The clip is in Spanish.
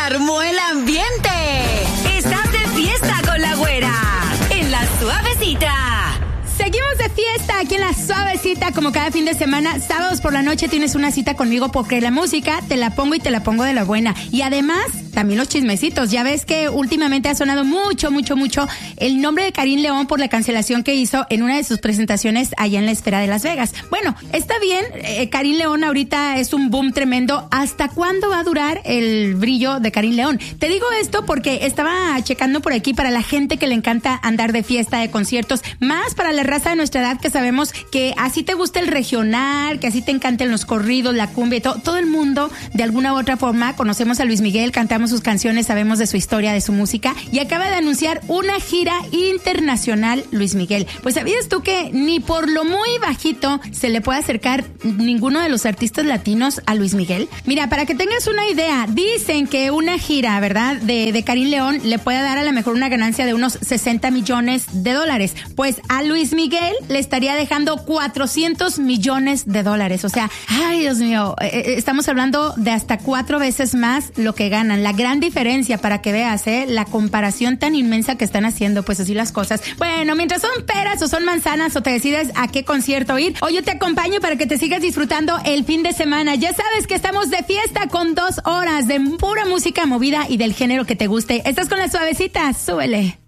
armó el ambiente. Estás de fiesta con la güera. En La Suavecita. Seguimos de fiesta aquí en La Suavecita, como cada fin de semana. Sábados por la noche tienes una cita conmigo porque la música te la pongo y te la pongo de la buena. Y además, también los chismecitos. Ya ves que últimamente ha sonado mucho el nombre de Karim León por la cancelación que hizo en una de sus presentaciones allá en la Esfera de Las Vegas. Bueno, está bien, Karim León ahorita es un boom tremendo. ¿Hasta cuándo va a durar el brillo de Karim León? Te digo esto porque estaba checando por aquí para la gente que le encanta andar de fiesta, de conciertos, más para la raza de nuestra edad que sabemos que así te gusta el regional, que así te encantan los corridos, la cumbia y todo el mundo de alguna u otra forma conocemos a Luis Miguel, cantamos sus canciones, sabemos de su historia, de su música, y acaba de anunciar una gira internacional Luis Miguel. Pues ¿sabías tú que ni por lo muy bajito se le puede acercar ninguno de los artistas latinos a Luis Miguel? Mira, para que tengas una idea, dicen que una gira, ¿verdad?, de Karim León le puede dar a lo mejor una ganancia de unos $60 millones. Pues a Luis Miguel le estaría dejando $400 millones. O sea, ay, Dios mío, estamos hablando de hasta 4 veces más lo que ganan. La gran diferencia, para que veas, la comparación tan inmensa que están haciendo, pues así las cosas. Bueno, mientras son peras o son manzanas o te decides a qué concierto ir, hoy yo te acompaño para que te sigas disfrutando el fin de semana. Ya sabes que estamos de fiesta con 2 horas de pura música movida y del género que te guste. Estás con La Suavecita, súbele.